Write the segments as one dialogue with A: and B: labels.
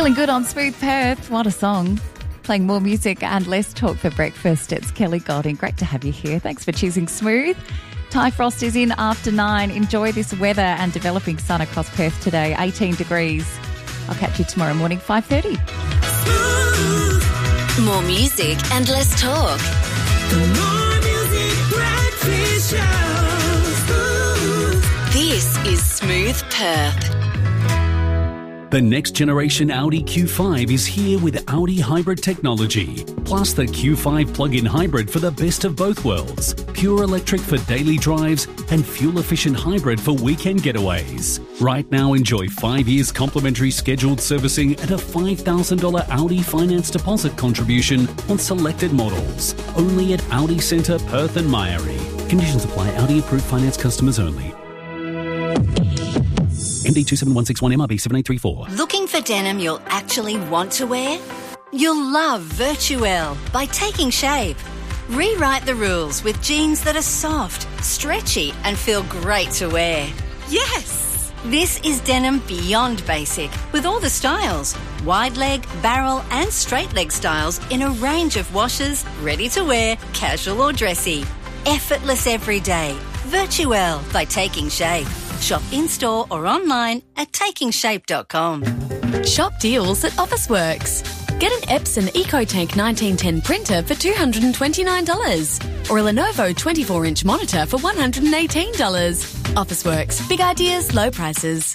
A: Feeling good on Smooth Perth. What a song. Playing more music and less talk for breakfast. It's Kelly Golding. Great to have you here. Thanks for choosing Smooth. Ty Frost is in after 9. Enjoy this weather and developing sun across Perth today. 18 degrees. I'll catch you tomorrow morning, 5:30.
B: More music and less talk.
C: More music breakfast show.
B: This is Smooth Perth.
D: The next generation Audi Q5 is here with Audi hybrid technology, plus the Q5 plug-in hybrid for the best of both worlds. Pure electric for daily drives and fuel-efficient hybrid for weekend getaways. Right now, enjoy 5 years complimentary scheduled servicing and a $5,000 Audi finance deposit contribution on selected models. Only at Audi Centre, Perth and Myrie. Conditions apply. Audi approved finance customers only. MD 27161 MRB 7834.
B: Looking for denim you'll actually want to wear? You'll love Virtuelle by Taking Shape. Rewrite the rules with jeans that are soft, stretchy and feel great to wear. Yes! This is denim beyond basic with all the styles. Wide leg, barrel and straight leg styles in a range of washes, ready to wear, casual or dressy. Effortless every day. Virtuelle by Taking Shape. Shop in-store or online at takingshape.com.
E: Shop deals at Officeworks. Get an Epson EcoTank 1910 printer for $229 or a Lenovo 24-inch monitor for $118. Officeworks. Big ideas, low prices.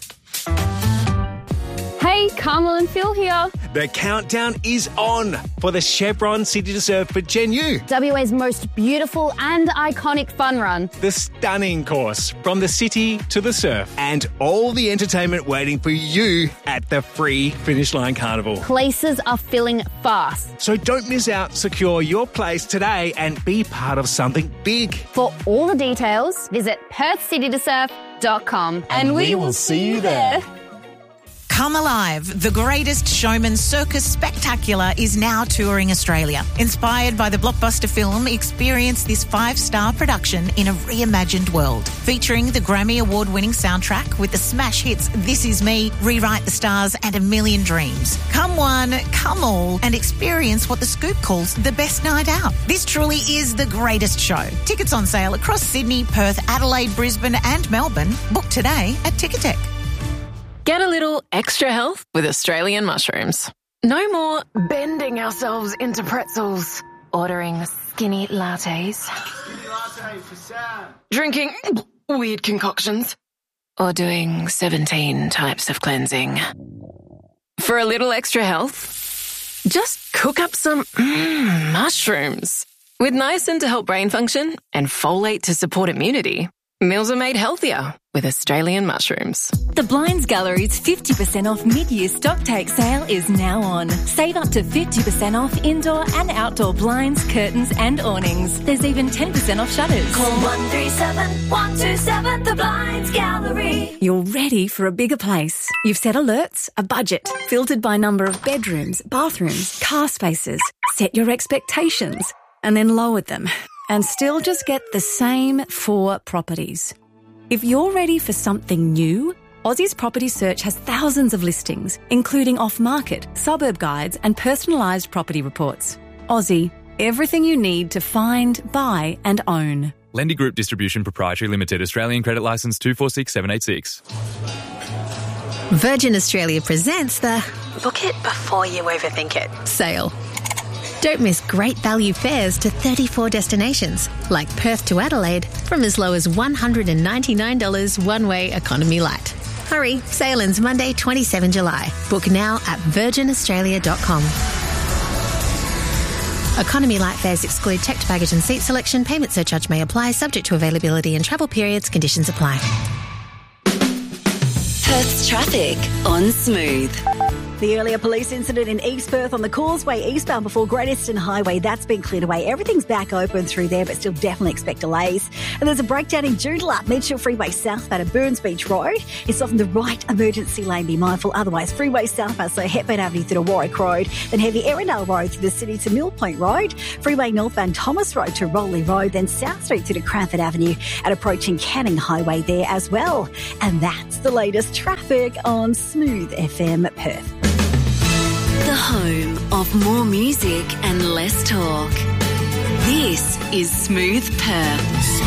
F: Hey, Carmel and Phil here.
G: The countdown is on for the Chevron City to Surf for Gen U.
F: WA's most beautiful and iconic fun run.
G: The stunning course from the city to the surf and all the entertainment waiting for you at the free Finish Line Carnival.
F: Places are filling fast.
G: So don't miss out. Secure your place today and be part of something big.
F: For all the details, visit perthcitytosurf.com and we will see you there.
H: Come Alive, the greatest showman circus spectacular is now touring Australia. Inspired by the blockbuster film, experience this 5-star production in a reimagined world. Featuring the Grammy Award-winning soundtrack with the smash hits This Is Me, Rewrite the Stars and A Million Dreams. Come one, come all and experience what The Scoop calls the best night out. This truly is the greatest show. Tickets on sale across Sydney, Perth, Adelaide, Brisbane and Melbourne. Book today at Ticketek.
E: Get a little extra health with Australian mushrooms. No more bending ourselves into pretzels, ordering skinny lattes, drinking weird concoctions, or doing 17 types of cleansing. For a little extra health, just cook up some mushrooms. With niacin to help brain function and folate to support immunity, meals are made healthier with Australian mushrooms.
I: The Blinds Gallery's 50% off mid-year stock take sale is now on. Save up to 50% off indoor and outdoor blinds, curtains and awnings. There's even 10% off shutters.
J: Call 137-127 The Blinds Gallery.
I: You're ready for a bigger place. You've set alerts, a budget, filtered by number of bedrooms, bathrooms, car spaces. Set your expectations and then lowered them. And still just get the same 4 properties. If you're ready for something new, Aussie's Property Search has thousands of listings, including off-market, suburb guides and personalised property reports. Aussie, everything you need to find, buy and own.
K: Lendy Group Distribution Proprietary Limited, Australian Credit Licence 246786.
L: Virgin Australia presents the Book It Before You Overthink It sale. Don't miss great value fares to 34 destinations, like Perth to Adelaide, from as low as $199 one-way economy light. Hurry, sale ends Monday, 27 July. Book now at virginaustralia.com. Economy light fares exclude checked baggage and seat selection. Payment surcharge may apply, subject to availability and travel periods. Conditions apply.
B: Perth's traffic on Smooth.
M: The earlier police incident in East Perth on the Causeway eastbound before Great Eastern Highway, that's been cleared away. Everything's back open through there, but still definitely expect delays. And there's a breakdown in Joondalup, Midshall Freeway southbound at Burns Beach Road. It's off in the right emergency lane, be mindful. Otherwise, freeway southbound, so Hepburn Avenue through to Warwick Road, then heavy Erindale Road through the city to Mill Point Road, freeway northbound Thomas Road to Rowley Road, then South Street through to Cranford Avenue and approaching Canning Highway there as well. And that's the latest traffic on Smooth FM Perth.
B: home of more music and less talk. This is Smooth Perth.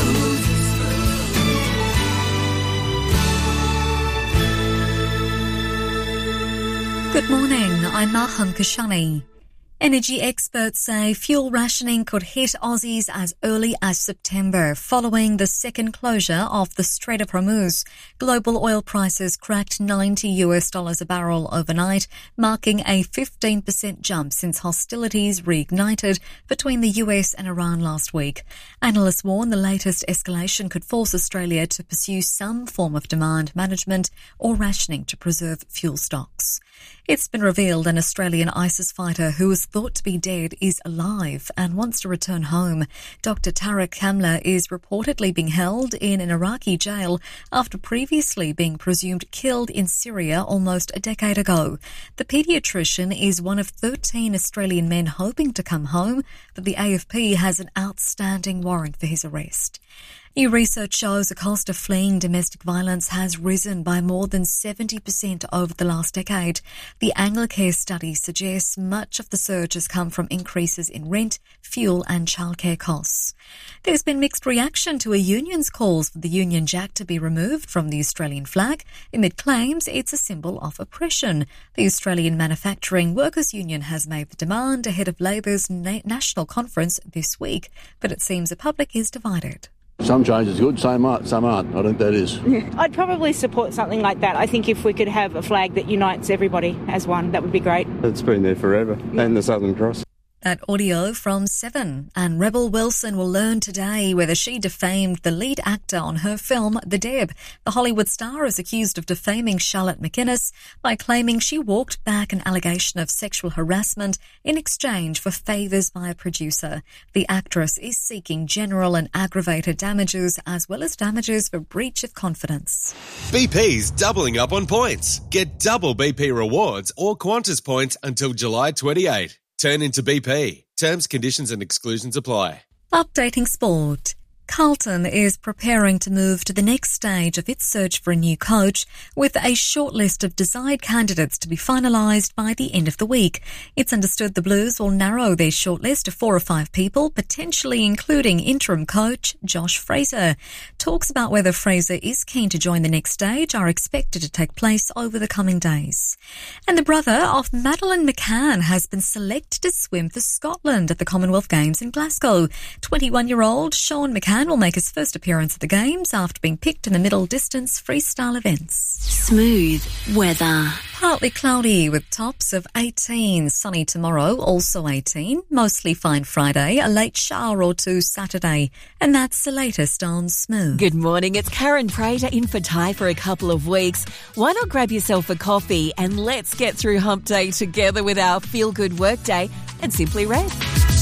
N: Good morning, I'm Maham Kashani. Energy experts say fuel rationing could hit Aussies as early as September following the second closure of the Strait of Hormuz. Global oil prices cracked $90 a barrel overnight, marking a 15% jump since hostilities reignited between the US and Iran last week. Analysts warn the latest escalation could force Australia to pursue some form of demand management or rationing to preserve fuel stocks. It's been revealed an Australian ISIS fighter who was thought to be dead is alive and wants to return home. Dr. Tariq Kamla is reportedly being held in an Iraqi jail after previously being presumed killed in Syria almost a decade ago. The paediatrician is one of 13 Australian men hoping to come home, but the AFP has an outstanding warrant for his arrest. New research shows the cost of fleeing domestic violence has risen by more than 70% over the last decade. The Anglicare study suggests much of the surge has come from increases in rent, fuel and childcare costs. There's been mixed reaction to a union's calls for the Union Jack to be removed from the Australian flag amid claims it's a symbol of oppression. The Australian Manufacturing Workers Union has made the demand ahead of Labor's national conference this week, but it seems the public is divided.
O: Some change is good, some aren't. I think that is.
P: Yeah. I'd probably support something like that. I think if we could have a flag that unites everybody as one, that would be great.
Q: It's been there forever, and the Southern Cross.
N: That audio from Seven. And Rebel Wilson will learn today whether she defamed the lead actor on her film The Deb. The Hollywood star is accused of defaming Charlotte McInnes by claiming she walked back an allegation of sexual harassment in exchange for favours by a producer. The actress is seeking general and aggravated damages as well as damages for breach of confidence.
R: BP's doubling up on points. Get double BP rewards or Qantas points until July 28. Turn into BP. Terms, conditions and exclusions apply.
N: Updating sport. Carlton is preparing to move to the next stage of its search for a new coach with a short list of desired candidates to be finalised by the end of the week. It's understood the Blues will narrow their shortlist to 4 or 5 people, potentially including interim coach Josh Fraser. Talks about whether Fraser is keen to join the next stage are expected to take place over the coming days. And the brother of Madeleine McCann has been selected to swim for Scotland at the Commonwealth Games in Glasgow. 21-year-old Sean McCann will make his first appearance at the Games after being picked in the middle distance freestyle events.
B: Smooth weather.
N: Partly cloudy with tops of 18. Sunny tomorrow, also 18. Mostly fine Friday, a late shower or two Saturday. And that's the latest on Smooth.
S: Good morning, it's Karen Prater in for Ty for a couple of weeks. Why not grab yourself a coffee and let's get through hump day together with our feel-good work day and Simply Red.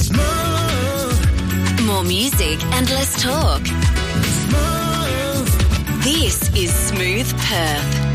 B: More music and less talk. This is Smooth Perth.